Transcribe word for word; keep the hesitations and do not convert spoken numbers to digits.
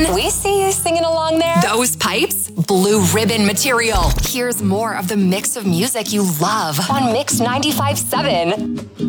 ribbon. We see you singing along there. Those pipes? Blue Ribbon material. Here's more of the mix of music you love on Mix ninety-five point seven.